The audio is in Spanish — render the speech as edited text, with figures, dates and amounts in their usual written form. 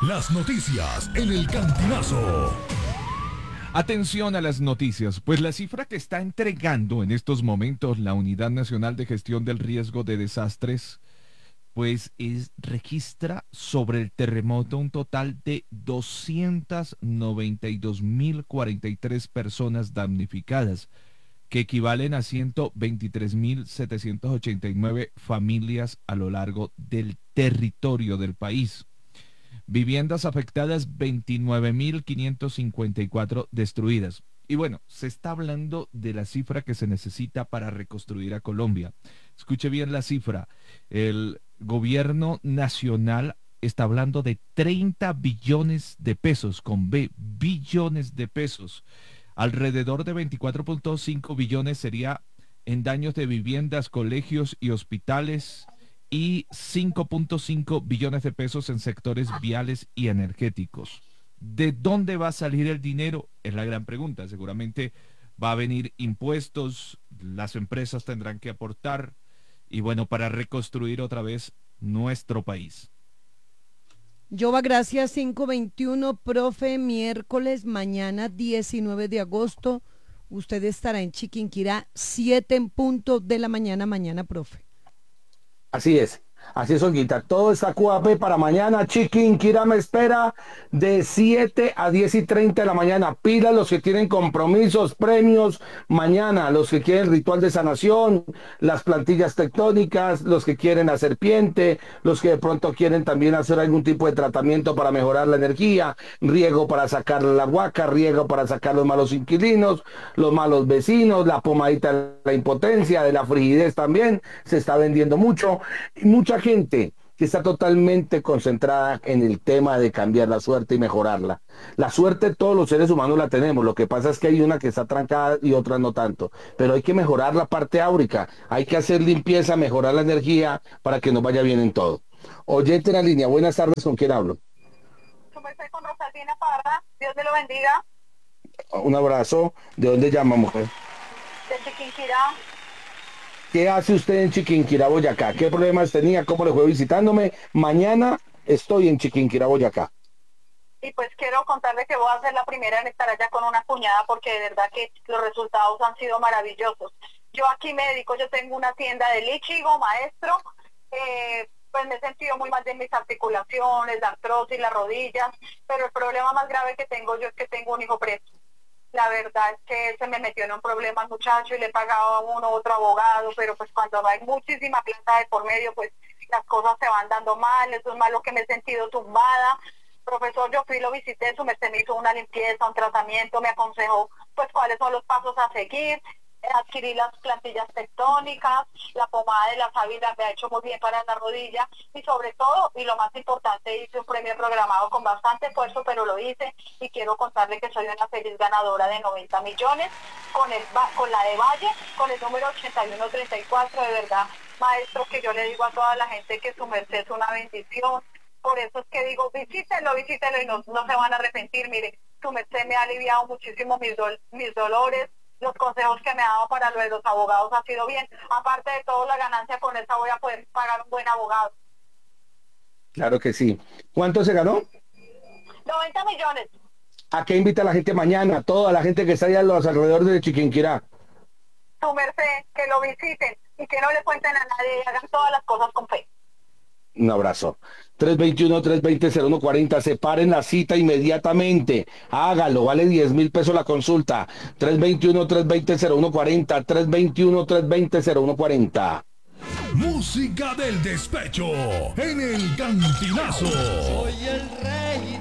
Las noticias en el Cantinazo. Atención a las noticias, pues la cifra que está entregando en estos momentos la Unidad Nacional de Gestión del Riesgo de Desastres, registra sobre el terremoto un total de 292.043 personas damnificadas, que equivalen a 123.789 familias a lo largo del territorio del país. Viviendas afectadas, 29.554 destruidas. Y bueno, se está hablando de la cifra que se necesita para reconstruir a Colombia. Escuche bien la cifra. El gobierno nacional está hablando de 30 billones de pesos, con B, billones de pesos. Alrededor de 24.5 billones sería en daños de viviendas, colegios y hospitales, y 5.5 billones de pesos en sectores viales y energéticos. ¿De dónde va a salir el dinero? Es la gran pregunta. Seguramente va a venir impuestos, las empresas tendrán que aportar, y bueno, para reconstruir otra vez nuestro país. Jova, gracias. 5:21, profe, miércoles, mañana 19 de agosto. Usted estará en Chiquinquirá, 7 en punto de la mañana, profe. Así es, Olguita. Todo está QAP para mañana. Chiquinquirá me espera de 7 a 10:30 de la mañana. Pila los que tienen compromisos, premios. Mañana, los que quieren el ritual de sanación, las plantillas tectónicas, los que quieren la serpiente, los que de pronto quieren también hacer algún tipo de tratamiento para mejorar la energía, riego para sacar la huaca, riego para sacar los malos inquilinos, los malos vecinos, la pomadita de la impotencia, de la frigidez también. Se está vendiendo mucho. Mucha gente que está totalmente concentrada en el tema de cambiar la suerte y mejorarla. La suerte todos los seres humanos la tenemos, lo que pasa es que hay una que está trancada y otras no tanto, pero hay que mejorar la parte áurica, hay que hacer limpieza, mejorar la energía para que nos vaya bien en todo. Oyente en la línea, buenas tardes, ¿con quién hablo? Estoy con Rosalvina Parra, Dios me lo bendiga. Un abrazo, ¿de dónde llama, mujer? De Chiquinquirá. ¿Qué hace usted en Chiquinquirá, Boyacá? ¿Qué problemas tenía? ¿Cómo le fue visitándome? Mañana estoy en Chiquinquirá, Boyacá. Y pues quiero contarle que voy a ser la primera en estar allá con una cuñada porque de verdad que los resultados han sido maravillosos. Yo aquí me dedico, yo tengo una tienda de lichigo, maestro, pues me he sentido muy mal de mis articulaciones, la artrosis, las rodillas, pero el problema más grave que tengo yo es que tengo un hijo preso. La verdad es que se me metió en un problema el muchacho y le pagaba a uno otro abogado, pero pues cuando hay muchísima plata de por medio, pues las cosas se van dando mal, eso es malo que me he sentido tumbada. Profesor, yo fui, lo visité, su merced me hizo una limpieza, un tratamiento, me aconsejó pues cuáles son los pasos a seguir. Adquirí las plantillas tectónicas, la pomada de la sábila me ha hecho muy bien para la rodilla y sobre todo, y lo más importante, hice un premio programado con bastante esfuerzo, pero lo hice y quiero contarle que soy una feliz ganadora de 90 millones con la de Valle, con el número 8134, de verdad, maestro, que yo le digo a toda la gente que su merced es una bendición. Por eso es que digo, visítenlo y no se van a arrepentir. Mire, su merced me ha aliviado muchísimo mis dolores. Los consejos que me ha dado para lo de los abogados ha sido bien. Aparte de todo, la ganancia con esta voy a poder pagar un buen abogado. Claro que sí. ¿Cuánto se ganó? 90 millones. ¿A qué invita a la gente mañana? Toda la gente que está allá a los alrededores de Chiquinquirá. Su merced, que lo visiten y que no le cuenten a nadie y hagan todas las cosas con fe. Un abrazo. 321-320-0140. Separen la cita inmediatamente. Hágalo. Vale 10.000 pesos la consulta. 321-320-0140. 321-320-0140. Música del despecho en el Cantinazo. Soy el rey